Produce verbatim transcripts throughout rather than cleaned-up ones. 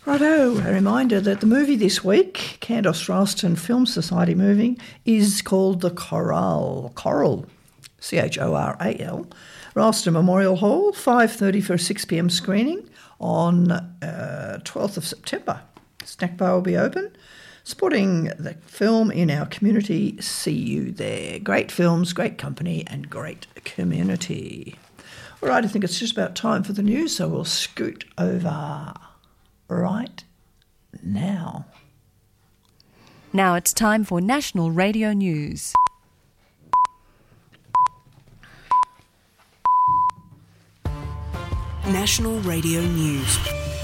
Righto, a reminder that the movie this week, Candos Ralston Film Society movie, is called The Coral. Coral, C H O R A L. Ralston Memorial Hall, five thirty for a six p m screening on uh, twelfth of September. Snack bar will be open. Supporting the film in our community, see you there. Great films, great company and great community. All right, I think it's just about time for the news, so we'll scoot over right now. Now it's time for National Radio News. National Radio News.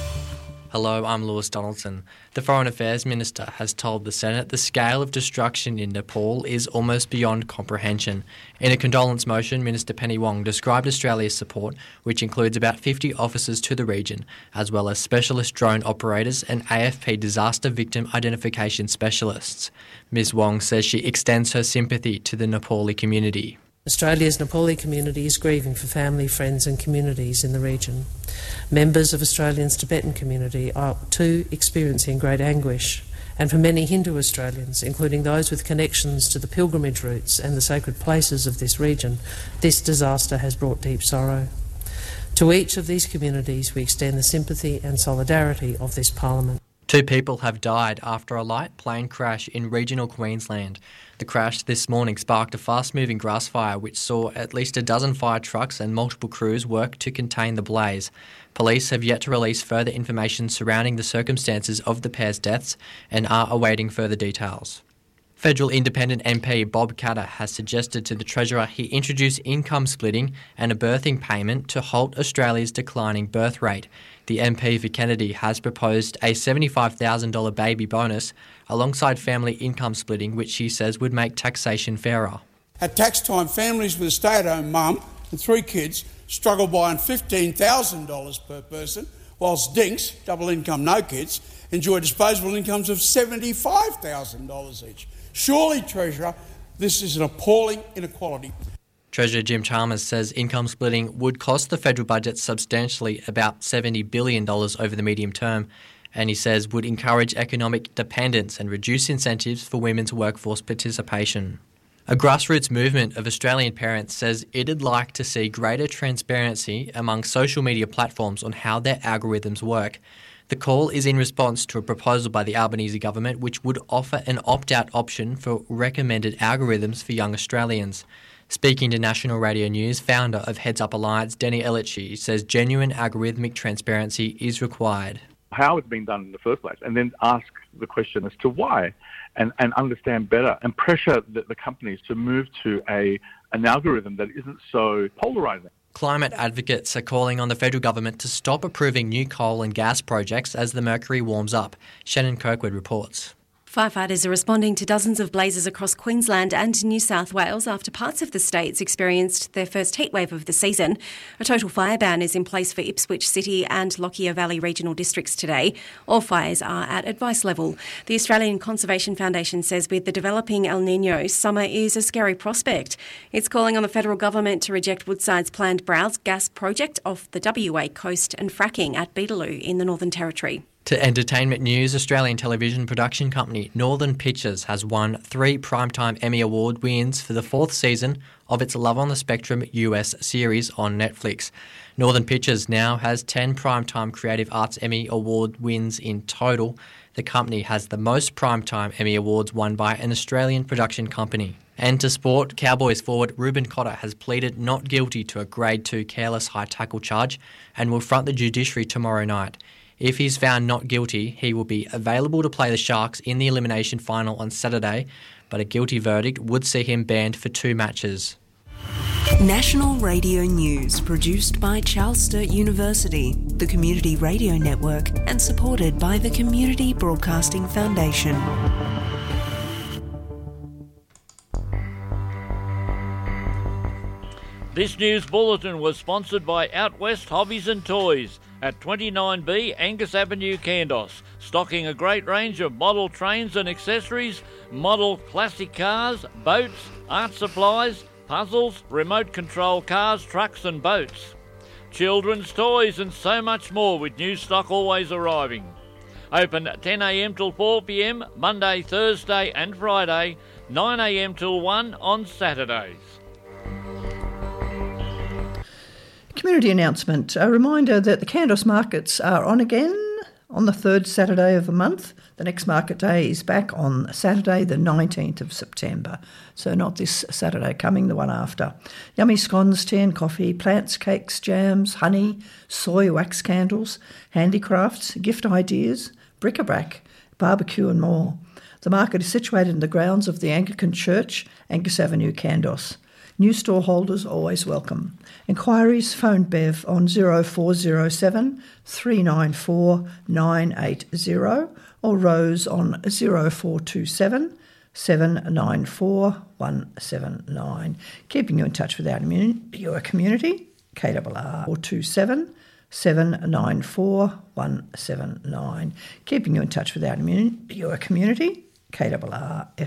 Hello, I'm Lewis Donaldson. The Foreign Affairs Minister has told the Senate the scale of destruction in Nepal is almost beyond comprehension. In a condolence motion, Minister Penny Wong described Australia's support, which includes about fifty officers to the region, as well as specialist drone operators and A F P disaster victim identification specialists. Ms Wong says she extends her sympathy to the Nepali community. Australia's Nepali community is grieving for family, friends and communities in the region. Members of Australia's Tibetan community are too experiencing great anguish, and for many Hindu Australians, including those with connections to the pilgrimage routes and the sacred places of this region, this disaster has brought deep sorrow. To each of these communities we extend the sympathy and solidarity of this Parliament. Two people have died after a light plane crash in regional Queensland. The crash this morning sparked a fast-moving grass fire which saw at least a dozen fire trucks and multiple crews work to contain the blaze. Police have yet to release further information surrounding the circumstances of the pair's deaths and are awaiting further details. Federal Independent M P Bob Katter has suggested to the Treasurer he introduce income splitting and a birthing payment to halt Australia's declining birth rate. The M P for Kennedy has proposed a seventy-five thousand dollars baby bonus alongside family income splitting, which he says would make taxation fairer. At tax time, families with a stay-at-home mum and three kids struggle buying fifteen thousand dollars per person, whilst dinks, double income, no kids, enjoy disposable incomes of seventy-five thousand dollars each. Surely, Treasurer, this is an appalling inequality. Treasurer Jim Chalmers says income splitting would cost the federal budget substantially, about seventy billion dollars over the medium term, and he says would encourage economic dependence and reduce incentives for women's workforce participation. A grassroots movement of Australian parents says it'd like to see greater transparency among social media platforms on how their algorithms work. The call is in response to a proposal by the Albanese government which would offer an opt-out option for recommended algorithms for young Australians. Speaking to National Radio News, founder of Heads Up Alliance, Denny Ellichi, says genuine algorithmic transparency is required. How it's been done in the first place, and then ask the question as to why, and, and understand better, and pressure the, the companies to move to a an algorithm that isn't so polarising. Climate advocates are calling on the federal government to stop approving new coal and gas projects as the mercury warms up. Shannon Kirkwood reports. Firefighters are responding to dozens of blazes across Queensland and New South Wales after parts of the states experienced their first heatwave of the season. A total fire ban is in place for Ipswich City and Lockyer Valley regional districts today. All fires are at advice level. The Australian Conservation Foundation says with the developing El Niño, summer is a scary prospect. It's calling on the federal government to reject Woodside's planned Browse gas project off the W A coast and fracking at Beetaloo in the Northern Territory. To entertainment news, Australian television production company Northern Pictures has won three Primetime Emmy Award wins for the fourth season of its Love on the Spectrum U S series on Netflix. Northern Pictures now has ten Primetime Creative Arts Emmy Award wins in total. The company has the most Primetime Emmy Awards won by an Australian production company. And to sport, Cowboys forward Ruben Cotter has pleaded not guilty to a Grade two careless high tackle charge and will front the judiciary tomorrow night. If he's found not guilty, he will be available to play the Sharks in the elimination final on Saturday, but a guilty verdict would see him banned for two matches. National Radio News, produced by Charles Sturt University, the Community Radio Network, and supported by the Community Broadcasting Foundation. This news bulletin was sponsored by Out West Hobbies and Toys at twenty-nine B Angus Avenue, Candos, stocking a great range of model trains and accessories, model classic cars, boats, art supplies, puzzles, remote control cars, trucks and boats, children's toys and so much more, with new stock always arriving. Open ten a m till four p m Monday, Thursday and Friday, nine a m till one on Saturdays. Community announcement. A reminder that the Kandos markets are on again on the third Saturday of the month. The next market day is back on Saturday, the nineteenth of September. So not this Saturday coming, the one after. Yummy scones, tea and coffee, plants, cakes, jams, honey, soy wax candles, handicrafts, gift ideas, bric-a-brac, barbecue and more. The market is situated in the grounds of the Anglican Church, Angus Avenue, Kandos. New store holders always welcome. Inquiries, phone Bev on zero four zero seven, three nine four, nine eight zero or Rose on zero four two seven, seven nine four, one seven nine. Keeping you in touch with our your community, K R R four two seven, seven nine four, one seven nine. Keeping you in touch with our your community, K R R